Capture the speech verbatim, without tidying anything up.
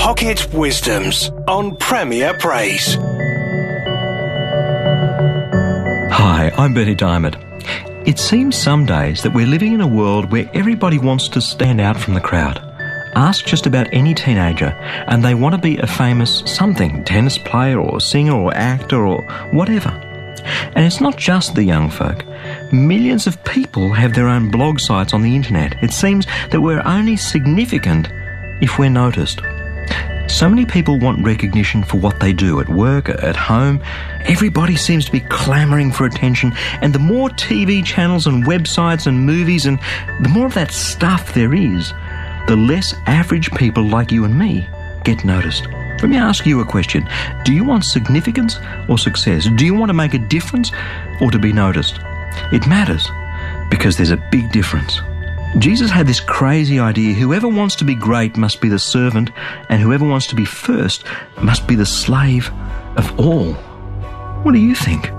Pocket Wisdoms on Premier Praise. Hi, I'm Bernie Diamond. It seems some days that we're living in a world where everybody wants to stand out from the crowd. Ask just about any teenager and they want to be a famous something, tennis player or singer or actor or whatever. And it's not just the young folk. Millions of people have their own blog sites on the internet. It seems that we're only significant if we're noticed. So many people want recognition for what they do at work, at home. Everybody seems to be clamouring for attention, and the more T V channels and websites and movies and the more of that stuff there is, the less average people like you and me get noticed. Let me ask you a question. Do you want significance or success? Do you want to make a difference or to be noticed? It matters because there's a big difference. Jesus had this crazy idea: whoever wants to be great must be the servant, and whoever wants to be first must be the slave of all. What do you think?